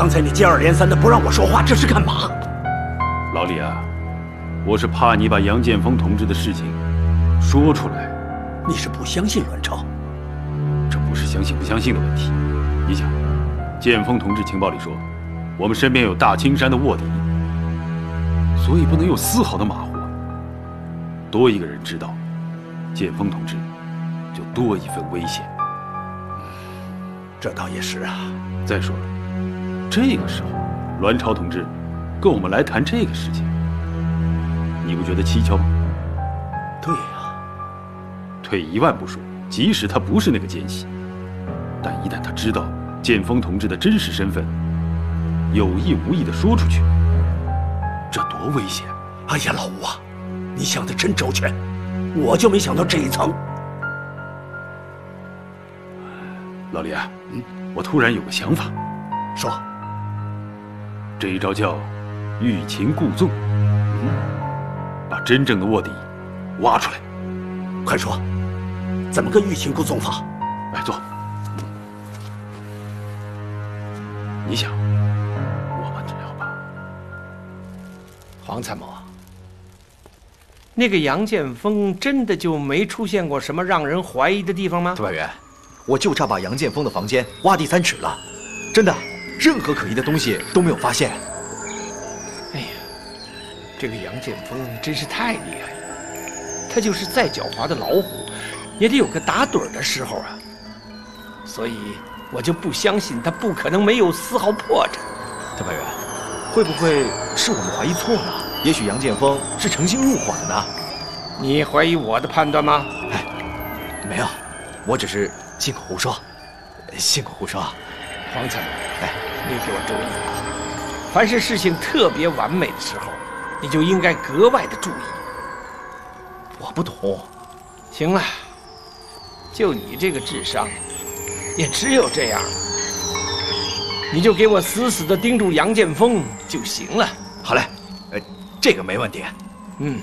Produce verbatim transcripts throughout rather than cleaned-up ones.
刚才你接二连三的不让我说话，这是干嘛？ 老李啊，我是怕你把杨建锋同志的事情说出来。 你是不相信栾超？ 这不是相信不相信的问题。你想，建锋同志情报里说，我们身边有大青山的卧底，所以不能有丝毫的马虎。多一个人知道，建锋同志就多一份危险。 这倒也是啊。 再说了，这个时候，栾超同志跟我们来谈这个事情，你不觉得蹊跷吗？ 对呀。 退一万步说，即使他不是那个奸细，但一旦他知道建锋同志的真实身份，有意无意地说出去，这多危险！ 哎呀，老吴啊，你想得真周全，我就没想到这一层。 老李啊，嗯，我突然有个想法。 说。 这一招叫欲擒故纵。嗯，把真正的卧底挖出来。 快说，怎么个欲擒故纵法？ 来坐。你想，我们只要把黄参谋，那个杨建锋真的就没出现过什么让人怀疑的地方吗？ 督办员，我就差把杨建锋的房间挖地三尺了，真的，任何可疑的东西都没有发现。 哎呀，这个杨建锋真是太厉害了，他就是再狡猾的老虎，也得有个打盹的时候啊。所以我就不相信他不可能没有丝毫破绽。 督办员，会不会是我们怀疑错了？也许杨建锋是诚心入伙的呢。 你怀疑我的判断吗？ 哎，没有，我只是信口胡说，信口胡说。 黄参谋，哎，你给我注意，凡是事情特别完美的时候，你就应该格外的注意。 我不懂。 行了，就你这个智商，也只有这样了。你就给我死死的盯住杨建锋就行了。 好嘞，呃，这个没问题。 嗯。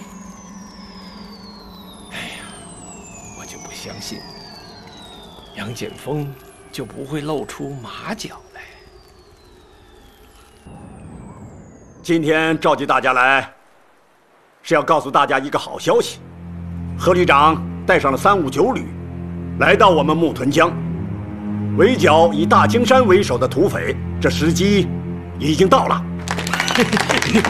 哎呀，我就不相信杨建锋就不会露出马脚来。 今天召集大家来，是要告诉大家一个好消息。何旅长带上了三五九旅，来到我们木屯江，围剿以大青山为首的土匪，这时机已经到了。